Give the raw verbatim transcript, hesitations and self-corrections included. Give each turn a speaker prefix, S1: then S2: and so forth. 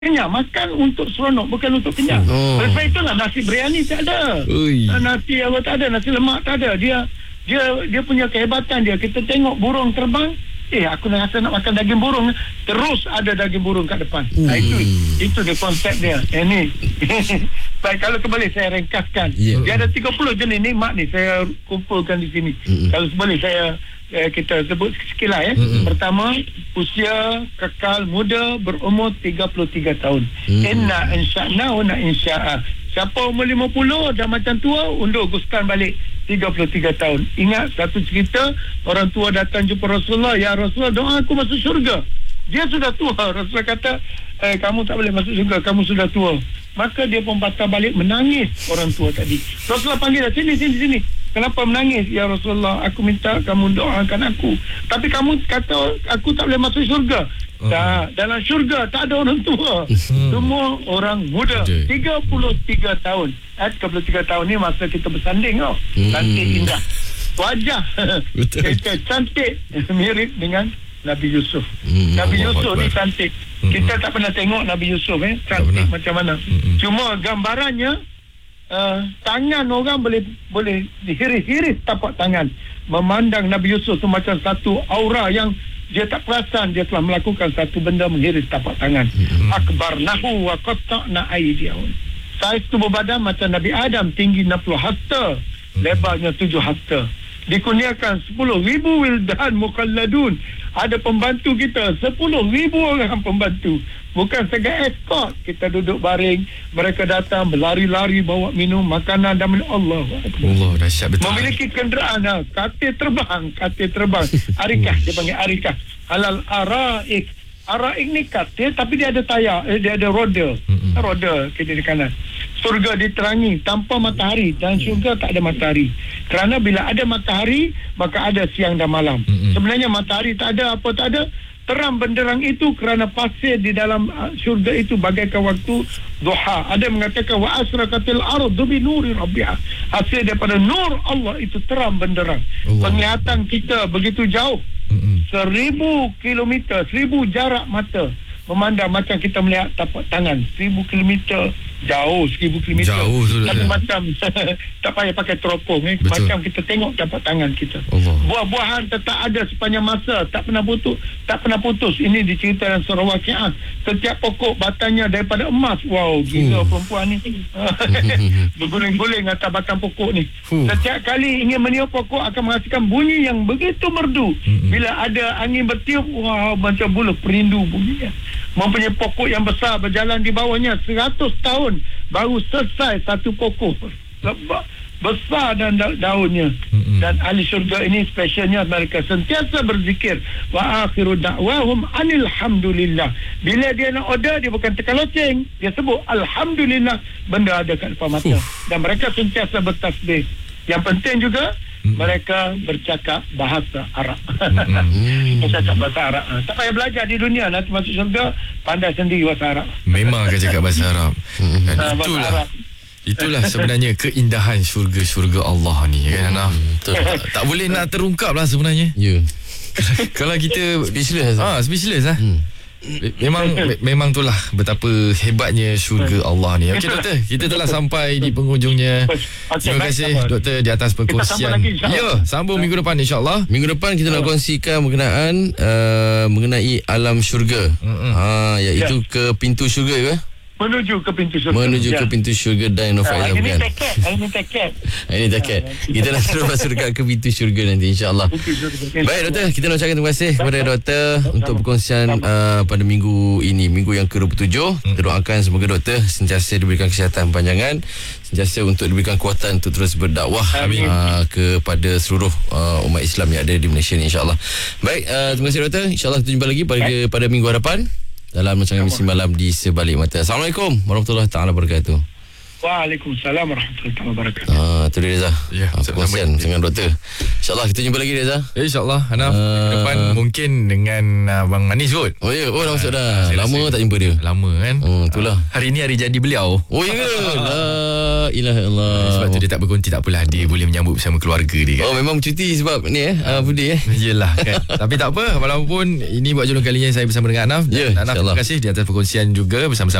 S1: kenyang, makan untuk seronok, bukan untuk kenyang. Oh. Sebab itulah nasi biryani tak ada. Ui. Nasi apa tak ada, nasi lemak tak ada. Dia dia dia punya kehebatan dia. Kita tengok burung terbang, eh aku nak rasa nak makan daging burung, terus ada daging burung kat depan. Hmm. Nah, itu itu dia konsep dia. Eh ni. Baik, kalau kembali saya ringkaskan. Yeah. Dia ada tiga puluh jenis nikmat ni saya kumpulkan di sini. Hmm. Kalau kembali saya Eh, kita sebut sekilas ya. Mm-hmm. Pertama, usia kekal muda berumur tiga puluh tiga tahun. Mm-hmm. Inna insya'na wa na insya'a. Siapa umur lima puluh dah macam tua, undur guskan balik tiga puluh tiga tahun. Ingat satu cerita, orang tua datang jumpa Rasulullah, ya Rasulullah, doa aku masuk syurga. Dia sudah tua. Rasulullah kata, eh, kamu tak boleh masuk syurga, kamu sudah tua. Maka dia pun patah balik menangis orang tua tadi. Rasulullah panggil, sini sini sini. Kenapa menangis? Ya Rasulullah, aku minta kamu doakan aku. Tapi kamu kata aku tak boleh masuk syurga. Uh. Tak, dalam syurga tak ada orang tua. Hmm. Semua orang muda. tiga puluh tiga tahun. Eh, tiga puluh tiga tahun ni masa kita bersanding tau. Hmm. Cantik, indah. Wajah. Kita cantik. Mirip dengan Nabi Yusuf. Hmm. Nabi Allah Yusuf Allah. Ni cantik. Hmm. Kita tak pernah tengok Nabi Yusuf eh. Cantik macam mana. Hmm. Cuma gambarannya, Uh, tangan orang boleh boleh dihiris-hiris tapak tangan. Memandang Nabi Yusuf tu macam satu aura yang dia tak perasan dia telah melakukan satu benda menghiris tapak tangan. Mm-hmm. Akbarnahu wa qatta'na aydiyahum. Saiz tubuh badan macam Nabi Adam, tinggi enam puluh hasta, mm-hmm. lebarnya tujuh hasta. Dikurniakan sepuluh ribu wildan mukhalladun. Ada pembantu kita sepuluh ribu orang pembantu. Bukan sebagai escort. Kita duduk baring, mereka datang berlari-lari bawa minum makanan dan minum. Allah
S2: Allah dahsyat betul.
S1: Memiliki kenderaan, ha, katil terbang, katil terbang. Arikah, dia panggil arikah. Halal araik. Araik ni katil tapi dia ada tayar, eh, dia ada roda. Mm-hmm. Roda kiri di kanan. Surga diterangi tanpa matahari, dan syurga tak ada matahari. Kerana bila ada matahari, maka ada siang dan malam. Mm-hmm. Sebenarnya matahari tak ada, apa tak ada, terang benderang itu kerana pasir di dalam syurga itu bagaikan waktu duha. Ada yang mengatakan wa asraqatil ardu bi nuri rabbiha. Hasil daripada nur Allah itu terang benderang. Allah. Penglihatan kita begitu jauh. Mm-hmm. Seribu kilometer, seribu jarak mata memandang macam kita melihat tapak tangan. Seribu kilometer jauh, seribu kilometer.
S2: Jauh tu
S1: lah. Macam tak payah pakai teropong eh. Macam kita tengok tapak tangan kita. Allah. Buah-buahan tetap ada sepanjang masa, tak pernah putus, tak pernah putus. Ini diceritakan surah Waqiah. Setiap pokok batangnya daripada emas. Wow, gila uh. perempuan ni. Berguling-guling atas batang pokok ni. Uh. Setiap kali ingin meniup pokok akan menghasilkan bunyi yang begitu merdu. Uh-huh. Bila ada angin bertiup, wow, macam bulu perindu bunyinya. Mempunyai pokok yang besar berjalan di bawahnya seratus tahun baru selesai satu pokok. Besar dan da- daunnya. Mm-hmm. Dan ahli syurga ini spesialnya mereka sentiasa berzikir wa akhiru da'wahum anil hamdulillah. Bila dia nak order, dia bukan tekaloceng, dia sebut alhamdulillah, benda ada kat depan mata. Uh. Dan mereka sentiasa bertasbih. Yang penting juga Hmm. mereka bercakap bahasa Arab. Hmm. Bercakap bahasa Arab. Tak payah belajar di dunia, nanti masuk syurga pandai sendiri bahasa Arab.
S2: Memang akan cakap bahasa Arab. Hmm. Dan uh, itulah Arab. Itulah sebenarnya keindahan syurga-syurga Allah ni kan. Hmm. tak, tak boleh nak terungkap lah sebenarnya. Ya. Yeah. Kalau kita speechless ah, speechless lah. Hmm. Memang me- memang itulah betapa hebatnya syurga Allah ni. Okey doktor, kita telah sampai di penghujungnya. Terima kasih doktor di atas perkongsian. Ya, sambung minggu depan insya-Allah.
S3: Minggu depan kita nak kongsikan berkenaan uh, mengenai alam syurga. Ha, iaitu ke pintu syurga ke?
S1: Menuju ke pintu syurga.
S3: Menuju ya. ke pintu syurga dan Nova
S1: ha,
S3: Ilham
S1: ini
S3: kan.
S1: tiket, ini tiket.
S3: Ini tiket. Kita nak terus masuk dekat ke pintu syurga nanti insya-Allah. Baik doktor, kita nak ucapkan terima kasih kepada doktor untuk perkongsian uh, pada minggu ini, minggu yang ke dua puluh tujuh. Kita doakan semoga doktor sentiasa diberikan kesihatan panjangan, sentiasa untuk diberikan kekuatan untuk terus berdakwah uh, kepada seluruh uh, umat Islam yang ada di Malaysia ni insya-Allah. Baik, uh, terima kasih doktor. Insya-Allah kita jumpa lagi pada pada minggu hadapan dalam rancangan Misi Malam di Sebalik Mata. Assalamualaikum warahmatullahi taala wabarakatuh.
S1: Waalaikumsalam warahmatullahi wabarakatuh.
S3: Ah, tu dia Reza.
S2: Ya,
S3: Ah, perkongsian dengan doktor. InsyaAllah kita jumpa lagi Reza.
S2: Ya, InsyaAllah Hanaf
S3: Ah.
S2: uh, depan mungkin dengan uh, Bang Manis kot.
S3: Oh ya, oh dah masuk dah.
S2: Ah, saya
S3: Lama
S2: rasa-
S3: tak jumpa dia.
S2: Lama kan.
S3: Hmm, itulah.
S2: Ah, hari ni hari jadi beliau.
S3: Oh ya ke? La ilaha illallah.
S2: Sebab tu dia tak berkonti, tak apalah, dia boleh menyambut bersama keluarga dia kan.
S3: Oh memang cuti sebab ni eh uh, Budi eh.
S2: Yelah kan. Tapi tak apa, walaupun ini buat julung kalinya saya bersama dengan Hanaf.
S3: Ya,
S2: Dan Hanaf,
S3: insyaAllah.
S2: terima kasih di atas perkongsian juga bersama-sama